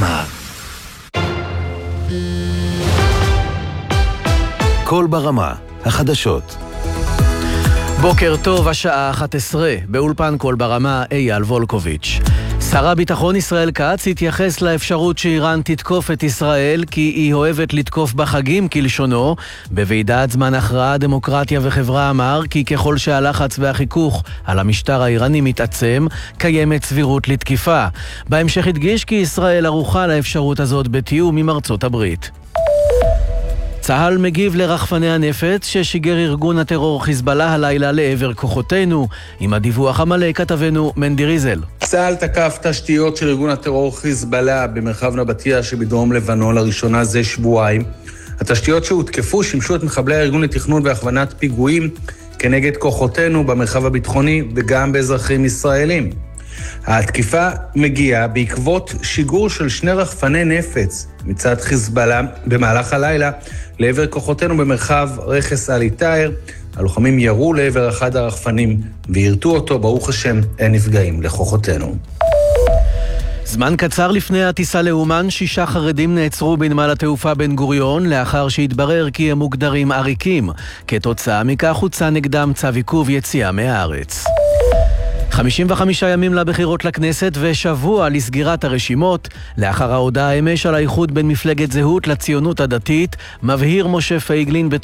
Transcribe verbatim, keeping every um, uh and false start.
ברמה. קול ברמה, החדשות. בוקר טוב, השעה אחת עשרה, באולפן קול ברמה, אייל וולקוביץ'. שר הביטחון ישראל כץ התייחס לאפשרות שאיראן תתקוף את ישראל כי היא אוהבת לתקוף בחגים כלשונו. בוועידת זמן הכרעה דמוקרטיה וחברה אמר כי ככל שהלחץ והחיכוך על המשטר האיראני מתעצם, קיימת סבירות לתקיפה. בהמשך הדגיש כי ישראל ערוכה לאפשרות הזאת בתיאום עם ארצות הברית. צה"ל מגיב לרחפני הנפץ ששיגר ארגון הטרור חיזבאללה הלילה לעבר כוחותינו. עם הדיווח המלא כתבנו מנדי ריזל. צה"ל תקף תשתיות של ארגון הטרור חיזבאללה במרחב נבטיה שבדרום לבנון לראשונה זה שבועיים. התשתיות שהותקפו שימשו את מחבלי הארגון לתכנון והכוונת פיגועים כנגד כוחותינו במרחב הביטחוני וגם באזרחים ישראלים. התקיפה מגיעה בעקבות שיגור של שני רחפני נפץ מצד חיזבאללה במהלך הלילה לעבר כוחותינו במרחב רכס אלי טאהר. הלוחמים ירו לעבר אחד הרחפנים וירתו אותו, ברוך השם אין נפגעים לכוחותינו. זמן קצר לפני הטיסה לאומן, שישה חרדים נעצרו בנמל התעופה בן גוריון לאחר שהתברר כי הם מוגדרים עריקים. כתוצאה מכך הוצא נגדם צו עיכוב יציאה מהארץ. חמישים וחמישה ימים לבחירות לכנסת ושבוע לסגירת הרשימות. לאחר ההודעה אמש על האיחוד בין מפלגת זהות לציונות הדתית, מבהיר משה פייגלין